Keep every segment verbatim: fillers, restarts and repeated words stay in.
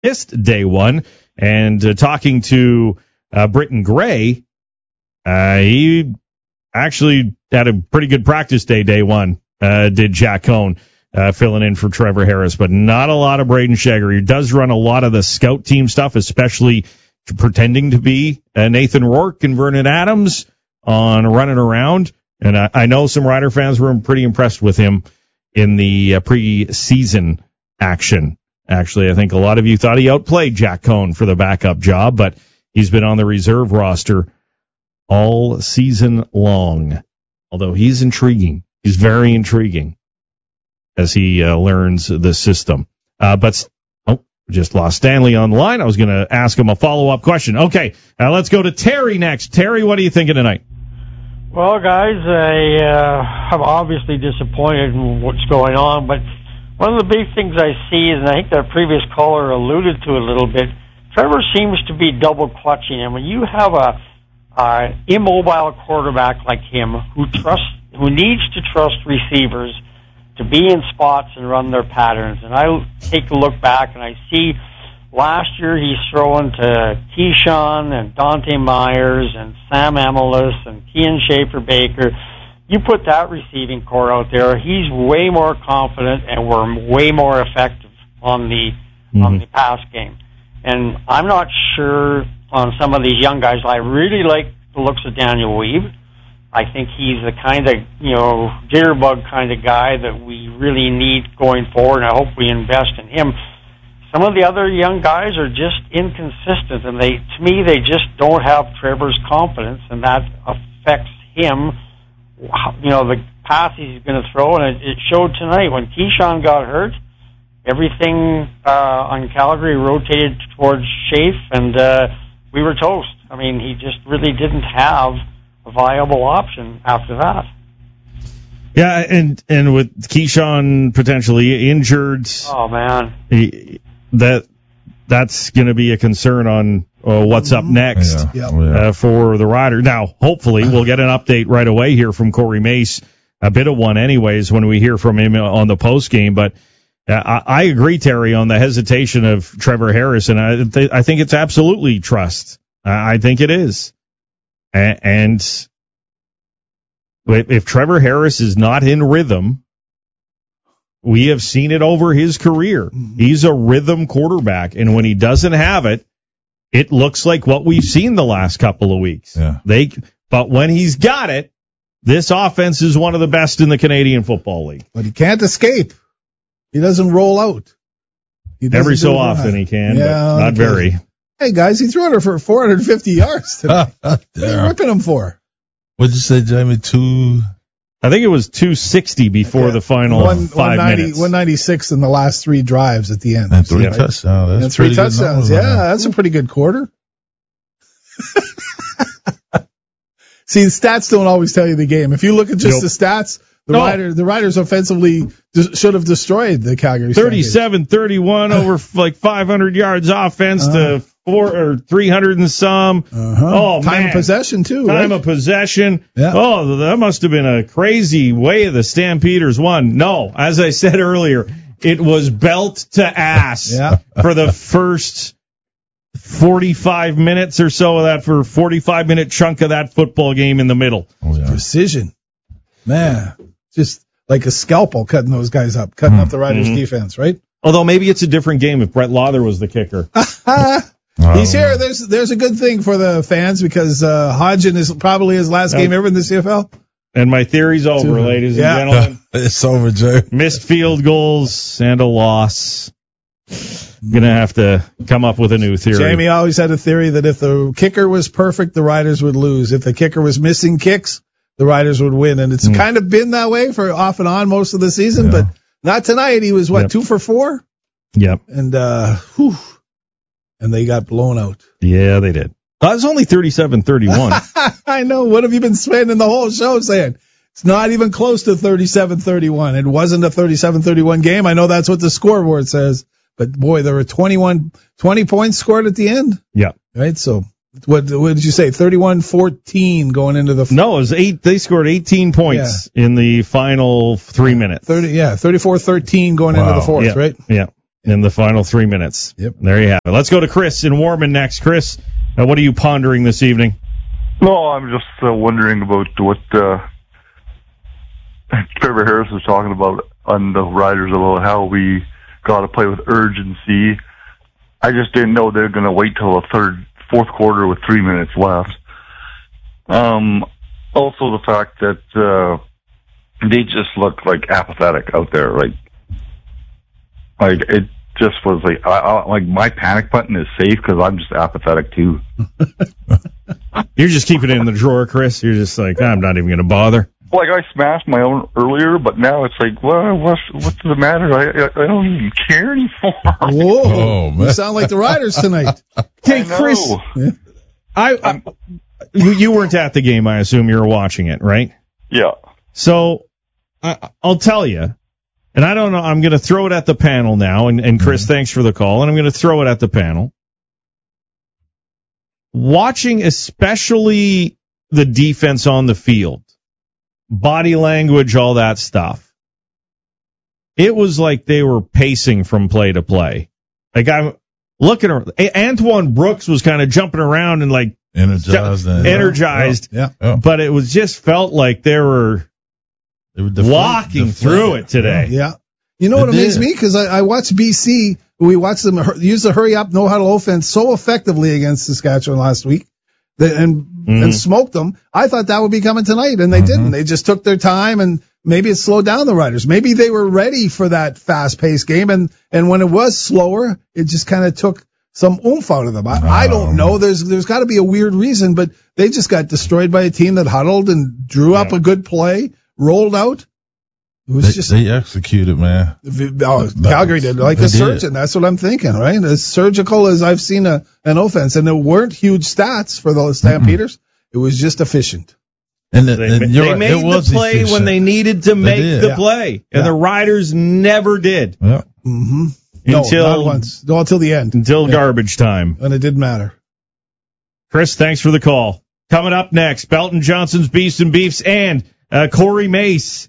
missed day one. And uh, talking to uh, Britton Gray, uh, he actually had a pretty good practice day, day one, uh, did Jack Cohn, uh, filling in for Trevor Harris, but not a lot of Braden Shager. He does run a lot of the scout team stuff, especially pretending to be uh, Nathan Rourke and Vernon Adams on running around. And I, I know some Rider fans were pretty impressed with him in the uh, pre-season action. Actually, I think a lot of you thought he outplayed Jack Cohn for the backup job, but he's been on the reserve roster all season long. Although he's intriguing. He's very intriguing as he uh, learns the system. Uh, but, oh, just lost Stanley on the line. I was going to ask him a follow-up question. Okay, uh, let's go to Terry next. Terry, what are you thinking tonight? Well, guys, I uh, am obviously disappointed in what's going on, but one of the big things I see is, and I think the previous caller alluded to it a little bit, Trevor seems to be double clutching. And when you have a uh, immobile quarterback like him who trusts, who needs to trust receivers to be in spots and run their patterns, and I take a look back and I see last year he's throwing to Keyshawn and Dante Myers and Sam Amolis and Kean Schaefer-Baker. You put that receiving core out there, he's way more confident and we're way more effective on the mm-hmm. on the pass game. And I'm not sure on some of these young guys. I really like the looks of Daniel Weave. I think he's the kind of, you know, jitterbug kind of guy that we really need going forward, and I hope we invest in him. Some of the other young guys are just inconsistent, and they, to me, they just don't have Trevor's confidence, and that affects him. You know, the pass he's going to throw, and it, it showed tonight when Keyshawn got hurt. Everything uh, on Calgary rotated towards Schaefer, and uh, we were toast. I mean, he just really didn't have a viable option after that. Yeah, and and with Keyshawn potentially injured, oh man, he, that that's going to be a concern on uh, what's up next yeah. uh, for the Riders. Now, hopefully, we'll get an update right away here from Corey Mace, a bit of one, anyways, when we hear from him on the post game. But uh, I, I agree, Terry, on the hesitation of Trevor Harris, and I, th- I think it's absolutely trust. I, I think it is. And if Trevor Harris is not in rhythm, we have seen it over his career. He's a rhythm quarterback, and when he doesn't have it, it looks like what we've seen the last couple of weeks. Yeah. They, but when he's got it, this offense is one of the best in the Canadian Football League. But he can't escape. He doesn't roll out. He Every so often he can, yeah, but not okay. very. Hey, guys, he threw it for four hundred fifty yards today. What are you ripping him for? What'd you say, Jamie? Two? I think it was two sixty before okay. the final One, five minutes. one ninety-six in the last three drives at the end. And three right? touchdowns. That's and three touchdowns. Yeah, right? That's a pretty good quarter. See, the stats don't always tell you the game. If you look at just nope. the stats, the no. Riders, the Riders offensively should have destroyed the Calgary. thirty-seven thirty-one over like five hundred yards offense uh, to four or three hundred and some. Uh-huh. Oh, time man. of possession too. Time right? of possession. Yeah. Oh, that must have been a crazy way the Stampeders won. No, as I said earlier, it was belt to ass yeah. for the first forty-five minutes or so of that, for forty-five minute chunk of that football game in the middle. Oh, yeah. Precision. Man, just like a scalpel cutting those guys up, cutting mm. up the Riders' mm-hmm. defense, right? Although maybe it's a different game if Brett Lauther was the kicker. He's here. There's there's a good thing for the fans because uh, Hodgin is probably his last game ever in the C F L. And my theory's over, Two. ladies yeah. and gentlemen. It's over, Joe. Missed field goals and a loss. Gonna have to come up with a new theory. Jamie always had a theory that if the kicker was perfect, the Riders would lose. If the kicker was missing kicks, the Riders would win. And it's mm. kind of been that way for off and on most of the season, yeah. but not tonight. He was, what, yep. two for four? Yep. And, uh, whew, and they got blown out. Yeah, they did. That was only thirty-seven thirty-one. I know. What have you been spending the whole show saying? It's not even close to thirty-seven thirty-one. It wasn't a thirty-seven thirty-one game. I know that's what the scoreboard says. But, boy, there were twenty-one, twenty points scored at the end. Yeah. Right? So, what, what did you say? thirty-one fourteen going into the... No, it was eight. They scored eighteen points yeah. in the final three minutes. thirty, yeah, thirty-four thirteen going wow. into the fourth, yeah. right? Yeah. in the final three minutes. Yep. There you have it. Let's go to Chris in Warman next. Chris, uh, what are you pondering this evening? No, I'm just uh, wondering about what uh, Trevor Harris was talking about on the Riders about how we got to play with urgency. I just didn't know they were going to wait till the third, fourth quarter with three minutes left. Um, also the fact that uh, they just look like apathetic out there. Like, like it just was like, I, I, like my panic button is safe because I'm just apathetic too. You're just keeping it in the drawer, Chris. You're just like, I'm not even going to bother. Like I smashed my own earlier, but now it's like, well, what's what's the matter? I I, I don't even care anymore. Whoa, Oh, man. you sound like the Riders tonight. Hey, I know. Chris, I, I you, you weren't at the game. I assume you were watching it, right? Yeah. So I, I'll tell you, and I don't know. I'm going to throw it at the panel now. And, and Chris, mm-hmm. thanks for the call. And I'm going to throw it at the panel. Watching, especially the defense on the field, body language, all that stuff. It was like they were pacing from play to play. Like I'm looking around. Antoine Brooks was kind of jumping around and like energized, ju- energized. Yeah, yeah. But it was just felt like they were, they were deflate, walking deflate. through it today. Yeah. You know it what amazed did. me? Because I, I watched B C. We watched them use the hurry up, no huddle offense so effectively against Saskatchewan last week. And mm-hmm. and smoked them. I thought that would be coming tonight, and they mm-hmm. didn't. They just took their time, and maybe it slowed down the Riders. Maybe they were ready for that fast-paced game, and, and when it was slower, it just kind of took some oomph out of them. I, I don't know. There's there's got to be a weird reason, but they just got destroyed by a team that huddled and drew yeah. up a good play, rolled out. It was they, just they executed, man. Oh, Calgary did like a surgeon. That's what I'm thinking, right? As surgical as I've seen a, an offense, and there weren't huge stats for the Stampeders. Mm-hmm. It was just efficient. And, the, they, and they right, made the play efficient. when they needed to make the yeah. play, and yeah. the Riders never did. Yeah. Mm-hmm. Until no, not once. No, until the end. Until yeah. garbage time. And it didn't matter. Chris, thanks for the call. Coming up next, Belton Johnson's Beefs and Beefs and uh, Corey Mace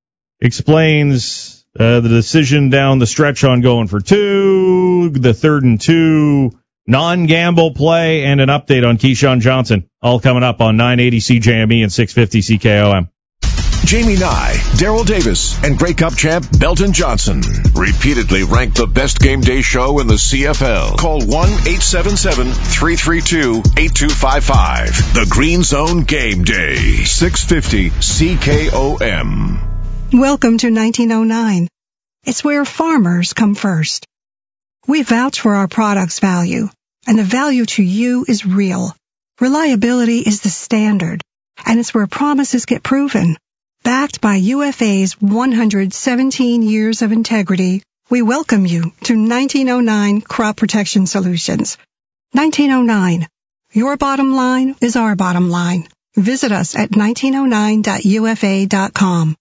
explains uh, the decision down the stretch on going for two, the third and two, non-gamble play, and an update on Keyshawn Johnson. All coming up on nine eighty C J M E and six fifty C K O M. Jamie Nye, Daryl Davis, and Grey Cup champ Belton Johnson. Repeatedly ranked the best game day show in the C F L. Call one eight seven seven, three three two, eight two five five. The Green Zone Game Day. six fifty C K O M. Welcome to nineteen oh nine. It's where farmers come first. We vouch for our product's value, and the value to you is real. Reliability is the standard, and it's where promises get proven. Backed by U F A's one hundred seventeen years of integrity, we welcome you to nineteen oh nine Crop Protection Solutions. nineteen oh nine. Your bottom line is our bottom line. Visit us at nineteen oh nine dot U F A dot com.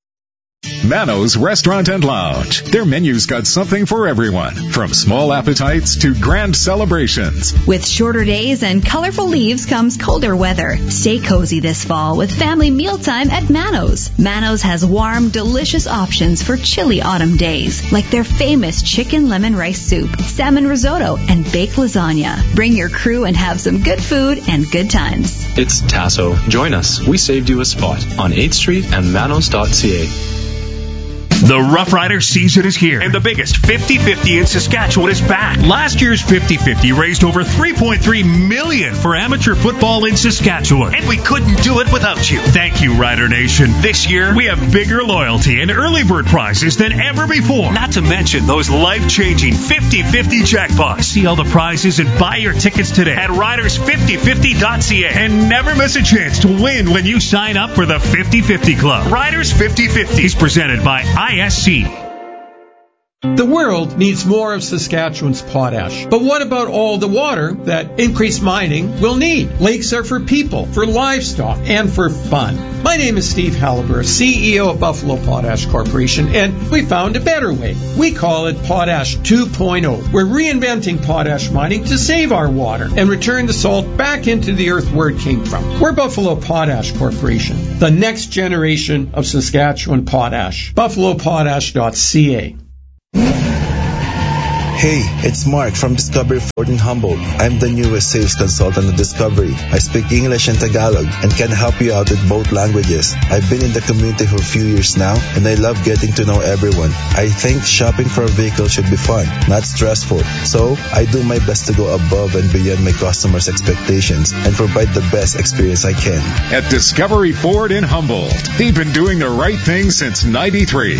Mano's Restaurant and Lounge. Their menu's got something for everyone, from small appetites to grand celebrations. With shorter days and colorful leaves comes colder weather. Stay cozy this fall with family mealtime at Mano's. Mano's has warm, delicious options for chilly autumn days, like their famous chicken lemon rice soup, salmon risotto, and baked lasagna. Bring your crew and have some good food and good times. It's Tasso. Join us. We saved you a spot on eighth street and manos dot c a. The Rough Rider season is here, and the biggest fifty fifty in Saskatchewan is back. Last year's fifty fifty raised over three point three million dollars for amateur football in Saskatchewan, and we couldn't do it without you. Thank you, Rider Nation. This year, we have bigger loyalty and early bird prizes than ever before, not to mention those life-changing fifty fifty jackpots. See all the prizes and buy your tickets today at riders fifty fifty dot c a, and never miss a chance to win when you sign up for the fifty fifty Club. Riders fifty fifty is presented by I S C. The world needs more of Saskatchewan's potash. But what about all the water that increased mining will need? Lakes are for people, for livestock, and for fun. My name is Steve Halliburton, C E O of Buffalo Potash Corporation, and we found a better way. We call it Potash two point oh. We're reinventing potash mining to save our water and return the salt back into the earth where it came from. We're Buffalo Potash Corporation, the next generation of Saskatchewan potash. buffalo potash dot c a. Hey, it's Mark from Discovery Ford in Humboldt. I'm the newest sales consultant at Discovery. I speak English and Tagalog and can help you out with both languages. I've been in the community for a few years now, and I love getting to know everyone. I think shopping for a vehicle should be fun, not stressful. So, I do my best to go above and beyond my customers' expectations and provide the best experience I can. At Discovery Ford in Humboldt, they've been doing the right thing since ninety-three.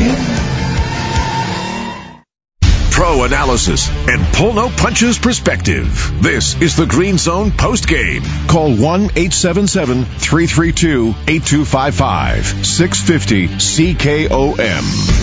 Pro analysis and pull no punches perspective. This is the Green Zone post game. Call one eight seven seven, three three two, eight two five five. six fifty C K O M.